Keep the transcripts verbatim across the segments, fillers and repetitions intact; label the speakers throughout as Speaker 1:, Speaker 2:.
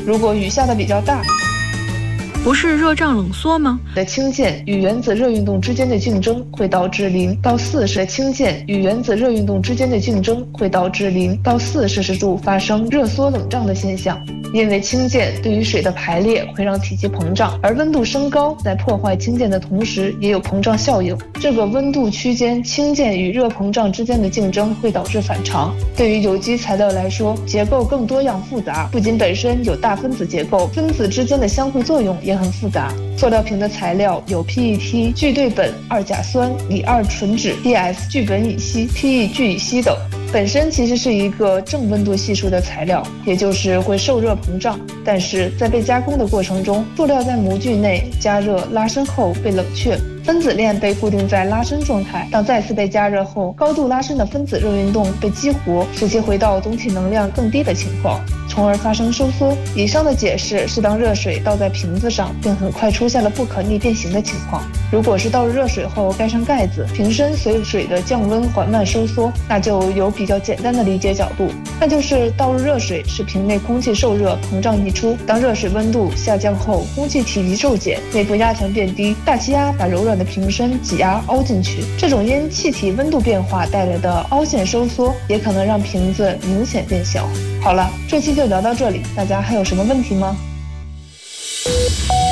Speaker 1: 如果雨下的比较大，
Speaker 2: 不是热胀冷缩吗？
Speaker 1: 的氢键与原子热运动之间的竞争会导致零到四摄氢键与原子热运动之间的竞争会导致零到四摄氏度发生热缩冷胀的现象。因为氢键对于水的排列会让体积膨胀，而温度升高在破坏氢键的同时也有膨胀效应。这个温度区间氢键与热膨胀之间的竞争会导致反常。对于有机材料来说，结构更多样复杂，不仅本身有大分子结构，分子之间的相互作用也很复杂。塑料瓶的材料有 P E T 聚对苯二甲酸、乙二醇酯、P S 聚苯乙烯、P E 聚乙烯等。本身其实是一个正温度系数的材料，也就是会受热膨胀，但是在被加工的过程中，塑料在模具内加热拉伸后被冷却，分子链被固定在拉伸状态。当再次被加热后，高度拉伸的分子热运动被激活，使其回到总体能量更低的情况，从而发生收缩。以上的解释是当热水倒在瓶子上，并很快出现了不可逆变形的情况。如果是倒入热水后盖上盖子，瓶身随水的降温缓慢收缩，那就有比较简单的理解角度，那就是倒入热水使瓶内空气受热膨胀溢出。当热水温度下降后，空气体积骤减，内部压强变低，大气压把柔软的瓶身挤压凹进去。这种因气体温度变化带来的凹陷收缩，也可能让瓶子明显变小。好了，这期就聊到这里，大家还有什么问题吗？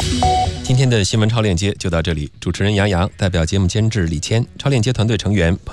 Speaker 3: 今天的新闻超链接就到这里，主持人杨洋，代表节目监制李谦，超链接团队成员